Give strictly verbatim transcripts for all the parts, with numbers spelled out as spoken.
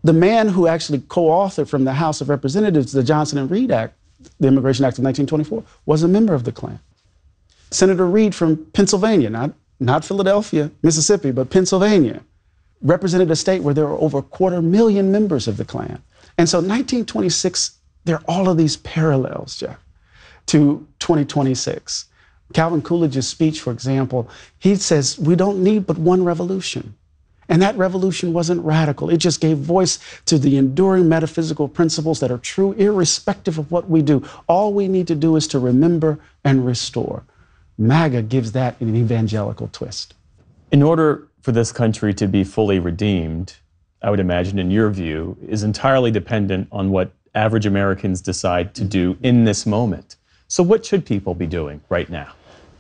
The man who actually co-authored from the House of Representatives the Johnson and Reed Act, the Immigration Act of nineteen twenty-four, was a member of the Klan. Senator Reed from Pennsylvania, not, not Philadelphia, Mississippi, but Pennsylvania, represented a state where there were over a quarter million members of the Klan. And so nineteen twenty-six, there are all of these parallels, Jeff, to twenty twenty-six. Calvin Coolidge's speech, for example, he says, we don't need but one revolution. And that revolution wasn't radical. It just gave voice to the enduring metaphysical principles that are true, irrespective of what we do. All we need to do is to remember and restore. MAGA gives that an evangelical twist. In order for this country to be fully redeemed, I would imagine, in your view, is entirely dependent on what average Americans decide to do in this moment. So what should people be doing right now?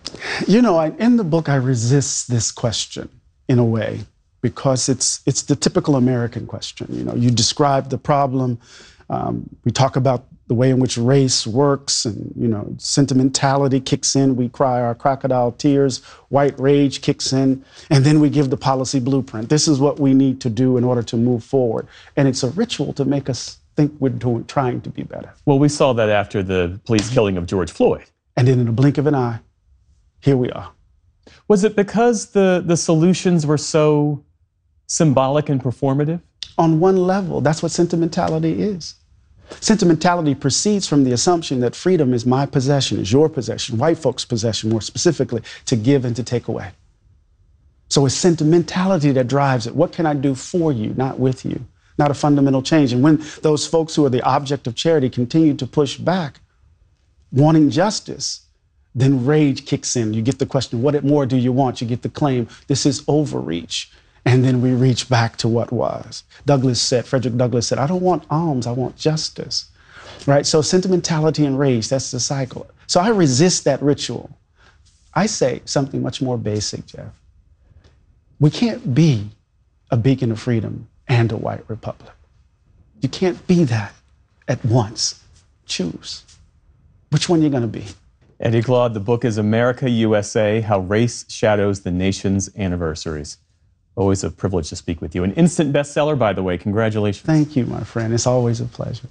You know, I, in the book, I resist this question in a way, because it's it's the typical American question. You know, you describe the problem. Um, we talk about the way in which race works, and, you know, sentimentality kicks in. We cry our crocodile tears. White rage kicks in. And then we give the policy blueprint. This is what we need to do in order to move forward. And it's a ritual to make us think we're doing, trying to be better. Well, we saw that after the police killing of George Floyd. And then in the blink of an eye, here we are. Was it because the, the solutions were so symbolic and performative? On one level, that's what sentimentality is. Sentimentality proceeds from the assumption that freedom is my possession, is your possession, white folks' possession, more specifically, to give and to take away. So it's sentimentality that drives it. What can I do for you, not with you? Not a fundamental change. And when those folks who are the object of charity continue to push back, wanting justice, then rage kicks in. You get the question, what more do you want? You get the claim, this is overreach. And then we reach back to what was. Douglass said, Frederick Douglass said, I don't want alms, I want justice. Right? So sentimentality and rage, that's the cycle. So I resist that ritual. I say something much more basic, Jeff. We can't be a beacon of freedom and a white republic. You can't be that at once. Choose. Which one you're going to be? Eddie Glaude, the book is America, U S A, How Race Shadows the Nation's Anniversaries. Always a privilege to speak with you. An instant bestseller, by the way. Congratulations. Thank you, my friend. It's always a pleasure.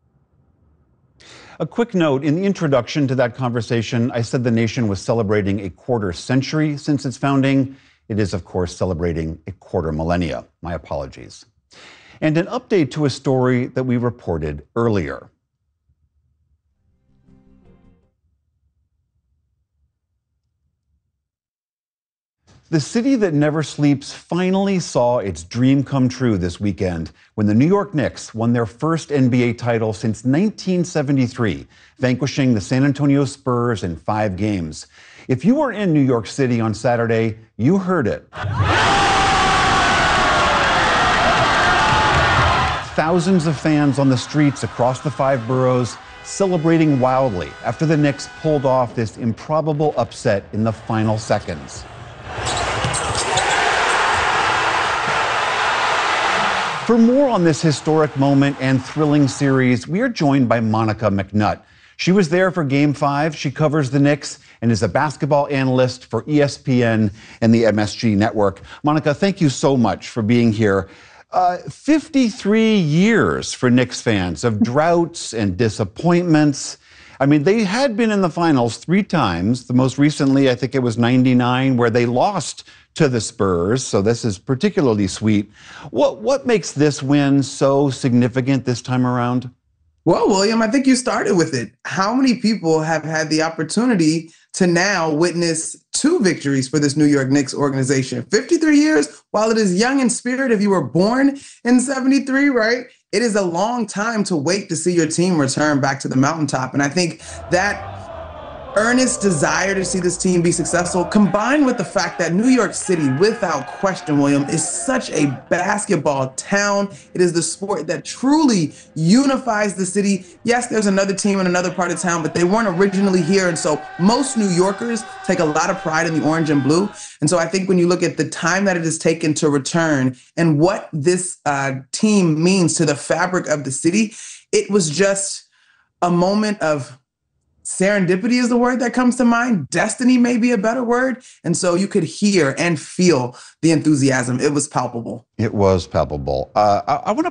A quick note, in the introduction to that conversation, I said the nation was celebrating a quarter century since its founding. It is, of course, celebrating a quarter millennia. My apologies. And an update to a story that we reported earlier. The city that never sleeps finally saw its dream come true this weekend when the New York Knicks won their first N B A title since nineteen seventy-three, vanquishing the San Antonio Spurs in five games. If you were in New York City on Saturday, you heard it. Thousands of fans on the streets across the five boroughs celebrating wildly after the Knicks pulled off this improbable upset in the final seconds. For more on this historic moment and thrilling series, we are joined by Monica McNutt. She was there for Game five. She covers the Knicks and is a basketball analyst for E S P N and the M S G Network. Monica, thank you so much for being here. Uh, fifty-three years for Knicks fans of droughts and disappointments. I mean, they had been in the finals three times. The most recently, I think it was ninety-nine, where they lost to the Spurs. So this is particularly sweet. What what makes this win so significant this time around? Well, William, I think you started with it. How many people have had the opportunity to now witness two victories for this New York Knicks organization? fifty-three years, while it is young in spirit, if you were born in seventy-three, right? It is a long time to wait to see your team return back to the mountaintop. And I think that earnest desire to see this team be successful, combined with the fact that New York City, without question, William, is such a basketball town. It is the sport that truly unifies the city. Yes, there's another team in another part of town, but they weren't originally here. And so most New Yorkers take a lot of pride in the orange and blue. And so I think when you look at the time that it has taken to return and what this uh, team means to the fabric of the city, it was just a moment of serendipity is the word that comes to mind. Destiny may be a better word. And so you could hear and feel the enthusiasm. It was palpable. It was palpable. Uh, I, I want to